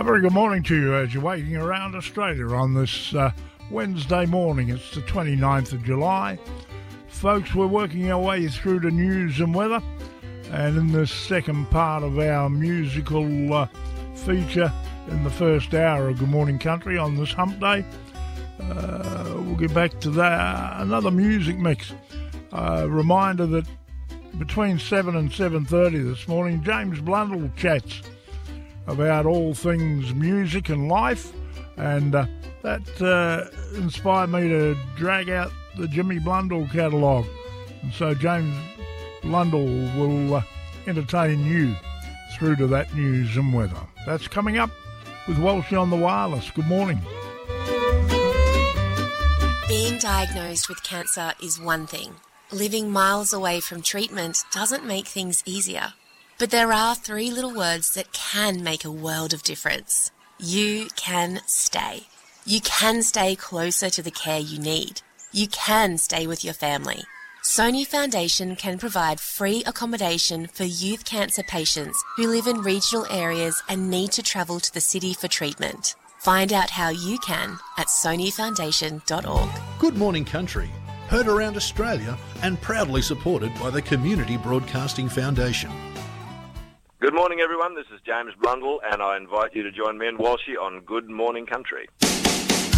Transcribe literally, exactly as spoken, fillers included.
very good morning to you as you're waking around Australia on this uh, Wednesday morning. It's the twenty-ninth of July. Folks, we're working our way through the news and weather, and in this second part of our musical uh, feature in the first hour of Good Morning Country on this hump day, uh, we'll get back to that. Another music mix. Uh, reminder that between seven and seven thirty this morning, James Blundell chats about all things music and life, and uh, that uh, inspired me to drag out the Jimmy Blundell catalogue. And so James Blundell will uh, entertain you through to that news and weather. That's coming up with Walshy on the Wireless. Good morning. Being diagnosed with cancer is one thing. Living miles away from treatment doesn't make things easier. But there are three little words that can make a world of difference. You can stay. You can stay closer to the care you need. You can stay with your family. Sony Foundation can provide free accommodation for youth cancer patients who live in regional areas and need to travel to the city for treatment. Find out how you can at sony foundation dot org. Good Morning Country, heard around Australia and proudly supported by the Community Broadcasting Foundation. Good morning, everyone. This is James Blundell, and I invite you to join me and Walshy on Good Morning Country.